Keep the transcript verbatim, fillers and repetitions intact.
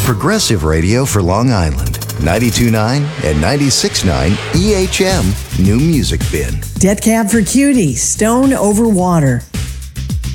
Progressive radio for Long Island. ninety-two point nine and ninety-six point nine E H M New Music Bin. Dead Cab for Cutie, Stone Over Water.